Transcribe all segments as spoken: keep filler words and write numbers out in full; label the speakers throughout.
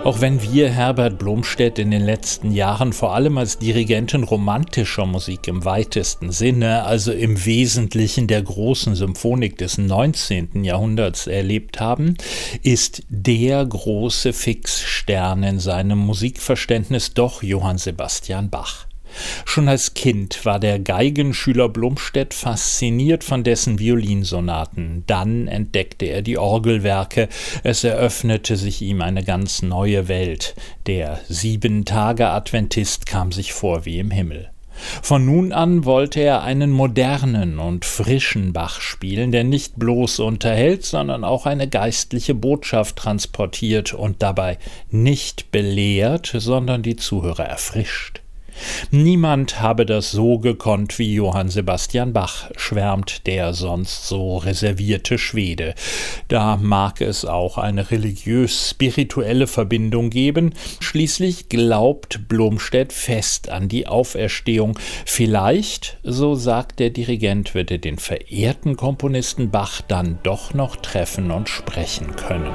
Speaker 1: Auch wenn wir Herbert Blomstedt in den letzten Jahren vor allem als Dirigenten romantischer Musik im weitesten Sinne, also im Wesentlichen der großen Symphonik des neunzehnten Jahrhunderts erlebt haben, ist der große Fixstern in seinem Musikverständnis doch Johann Sebastian Bach. Schon als Kind war der Geigenschüler Blomstedt fasziniert von dessen Violinsonaten. Dann entdeckte er die Orgelwerke. Es eröffnete sich ihm eine ganz neue Welt. Der Sieben-Tage-Adventist kam sich vor wie im Himmel. Von nun an wollte er einen modernen und frischen Bach spielen, der nicht bloß unterhält, sondern auch eine geistliche Botschaft transportiert und dabei nicht belehrt, sondern die Zuhörer erfrischt. Niemand habe das so gekonnt wie Johann Sebastian Bach, schwärmt der sonst so reservierte Schwede. Da mag es auch eine religiös-spirituelle Verbindung geben. Schließlich glaubt Blomstedt fest an die Auferstehung. Vielleicht, so sagt der Dirigent, wird er den verehrten Komponisten Bach dann doch noch treffen und sprechen können.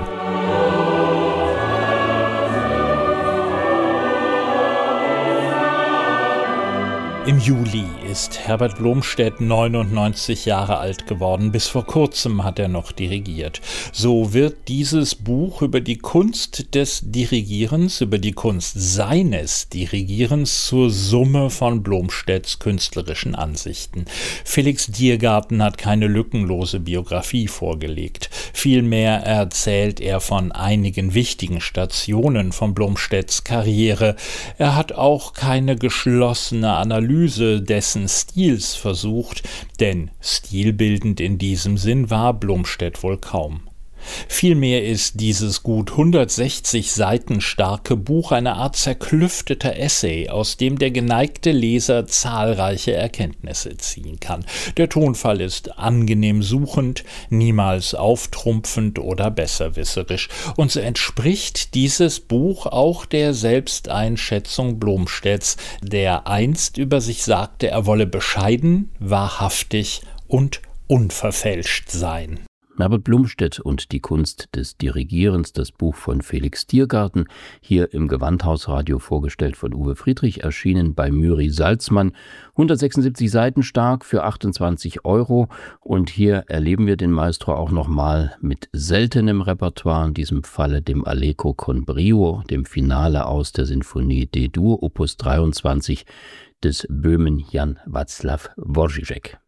Speaker 1: Im Juli ist Herbert Blomstedt neunundneunzig Jahre alt geworden. Bis vor kurzem hat er noch dirigiert. So wird dieses Buch über die Kunst des Dirigierens, über die Kunst seines Dirigierens zur Summe von Blomstedts künstlerischen Ansichten. Felix Diergarten hat keine lückenlose Biografie vorgelegt. Vielmehr erzählt er von einigen wichtigen Stationen von Blomstedts Karriere. Er hat auch keine geschlossene Analyse dessen Stils versucht, denn stilbildend in diesem Sinn war Blomstedt wohl kaum. Vielmehr ist dieses gut hundertsechzig Seiten starke Buch eine Art zerklüfteter Essay, aus dem der geneigte Leser zahlreiche Erkenntnisse ziehen kann. Der Tonfall ist angenehm suchend, niemals auftrumpfend oder besserwisserisch. Und so entspricht dieses Buch auch der Selbsteinschätzung Blomstedts, der einst über sich sagte, er wolle bescheiden, wahrhaftig und unverfälscht sein.
Speaker 2: Herbert Blomstedt und die Kunst des Dirigierens, das Buch von Felix Diergarten, hier im Gewandhausradio vorgestellt von Uwe Friedrich, erschienen bei Myri Salzmann, hundertsechsundsiebzig Seiten stark für achtundzwanzig Euro. Und hier erleben wir den Maestro auch nochmal mit seltenem Repertoire, in diesem Falle dem Allegro con brio, dem Finale aus der Sinfonie D-Dur, Opus dreiundzwanzig des Böhmen Jan Václav Dvořák.